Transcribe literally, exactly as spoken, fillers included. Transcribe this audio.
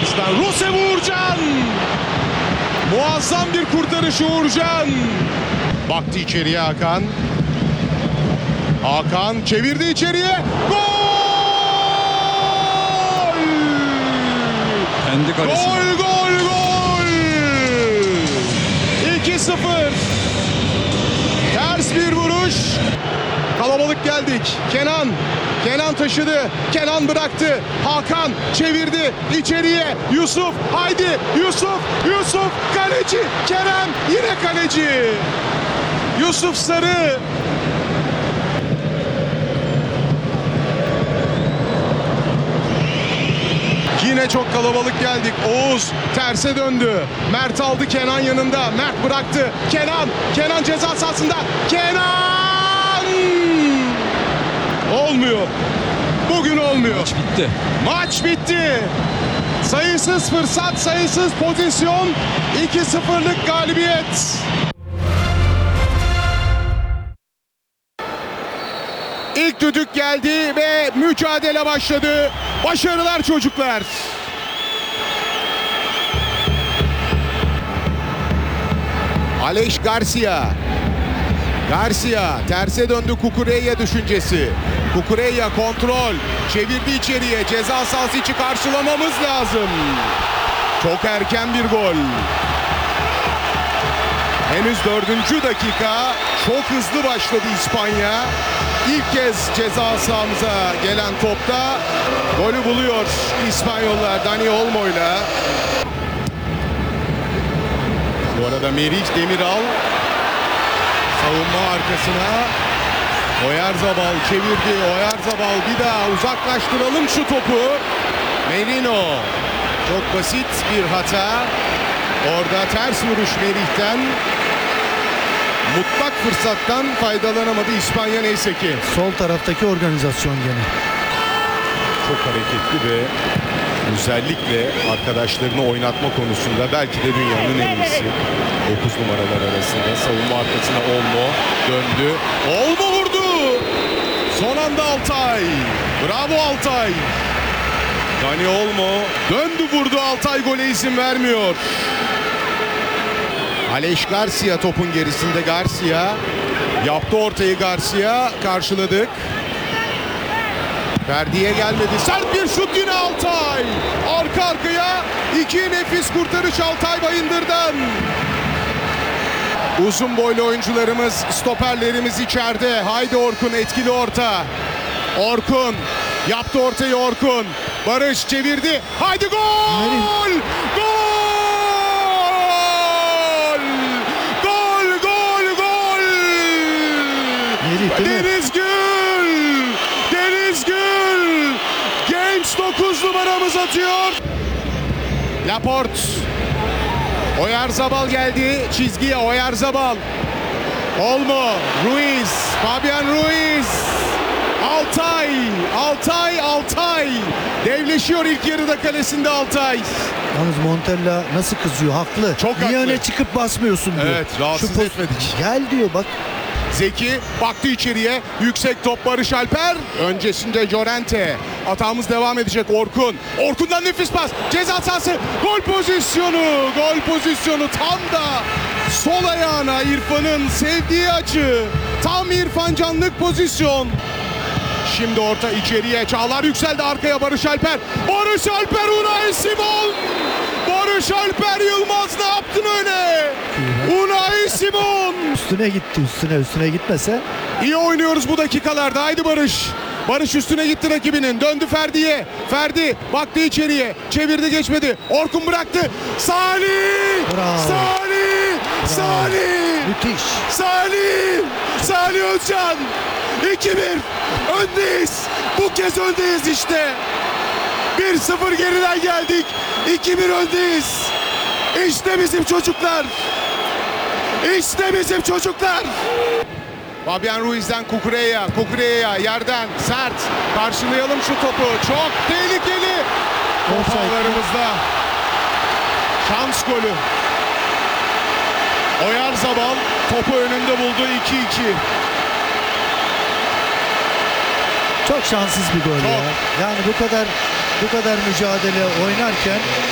açıdan. Rosev Uğurcan. Muazzam bir kurtarış Uğurcan. Baktı içeriye Hakan. Hakan çevirdi içeriye. Gol! Kendi kalesi. Gol gol gol! iki sıfır. Ters bir vuruş. Kalabalık geldik. Kenan. Kenan taşıdı. Kenan bıraktı. Hakan çevirdi içeriye. Yusuf. Haydi Yusuf. Yusuf. Kaleci. Kerem. Yine kaleci. Yusuf Sarı. Yine çok kalabalık geldik. Oğuz terse döndü. Mert aldı Kenan yanında. Mert bıraktı. Kenan. Kenan ceza sahasında. Kenan! Olmuyor. Bugün olmuyor. Maç bitti. Maç bitti. Sayısız fırsat, sayısız pozisyon. iki sıfırlık galibiyet. İlk düdük geldi ve mücadele başladı. Başarılar çocuklar. Aleix Garcia. Garcia terse döndü, Kukureya düşüncesi. Kukureya kontrol. Çevirdi içeriye. Ceza sahası içi karşılamamız lazım. Çok erken bir gol. Henüz dördüncü dakika. Çok hızlı başladı İspanya. İlk kez ceza sahamıza gelen topta golü buluyor İspanyollar Dani Olmo'yla. Bu arada Merih Demiral savunma arkasına. Oyarzabal çevirdi. Oyarzabal bir daha uzaklaştıralım şu topu. Merino. Çok basit bir hata. Orada ters vuruş Merih'ten. Mutlak fırsattan faydalanamadı İspanya neyse ki. Sol taraftaki organizasyon gene. Çok hareketli ve özellikle arkadaşlarını oynatma konusunda belki de dünyanın en iyisi. dokuz numaralar arasında savunma arkasına Olmo döndü. Olmo vurdu. Son anda Altay. Bravo Altay. Dani Olmo döndü vurdu. Altay gole izin vermiyor. Aleix Garcia topun gerisinde. Garcia yaptı ortayı. Garcia karşıladık. Ferdi'ye gelmedi. Sert bir şut yine Altay. Arka arkaya iki nefis kurtarış Altay Bayındır'dan. Uzun boylu oyuncularımız, stoperlerimiz içeride. Haydi Orkun, etkili orta. Orkun yaptı ortayı Orkun. Barış çevirdi. Haydi gol! Gol! Gol, gol, gol! Deniz Gül! Deniz Gül! Genç dokuz numaramız atıyor. Laporte. Oyarzabal geldi çizgiye. Oyarzabal. Olmo. Ruiz. Fabian Ruiz. Altay. Altay. Altay. Devleşiyor ilk yarıda kalesinde Altay. Yalnız Montella nasıl kızıyor? Haklı. Çok Niye haklı. öne çıkıp basmıyorsun diyor. Evet, rahatsız Şu poz- etmedik. Gel diyor bak. Zeki baktı içeriye. Yüksek top Barış Alper. Öncesinde Llorente. Atağımız devam edecek. Orkun. Orkun'dan nefis pas. Ceza sahası. Gol pozisyonu. Gol pozisyonu tam da sol ayağına İrfan'ın sevdiği açı. Tam İrfan Canlık pozisyon. Şimdi orta içeriye. Çağlar yükseldi arkaya. Barış Alper. Barış Alper Unai Simon. Barış Alper Yılmaz ne yaptın öyle? Unai Simon. Üstüne gitti üstüne üstüne gitmese. İyi oynuyoruz bu dakikalarda. Haydi Barış. Barış üstüne gitti rakibinin. Döndü Ferdi'ye. Ferdi baktı içeriye. Çevirdi geçmedi. Orkun bıraktı. Salih! Bravo. Salih! Salih! Müthiş. Salih! Salih Özcan! iki bir. Öndeyiz. Bu kez öndeyiz işte. bir sıfır geriden geldik. iki bir öndeyiz. İşte bizim çocuklar. İşte bizim çocuklar. Fabian Ruiz'den Kukureya. Kukureya yerden sert. Karşılayalım şu topu. Çok tehlikeli. Ortalarımızda. Şans golü. Oyarzabal topu önünde buldu. iki iki. Çok şanssız bir gol Çok. ya. Yani bu kadar bu kadar mücadele oynarken